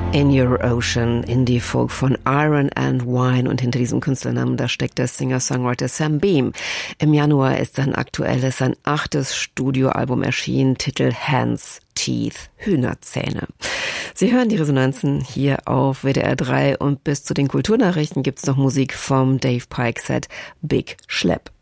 In Your Ocean, Indie-Folk von Iron and Wine, und hinter diesem Künstlernamen, da steckt der Singer-Songwriter Sam Beam. Im Januar ist sein 8. Studioalbum erschienen, Titel Hands, Teeth, Hühnerzähne. Sie hören die Resonanzen hier auf WDR 3 und bis zu den Kulturnachrichten gibt's noch Musik vom Dave Pike Set Big Schlepp.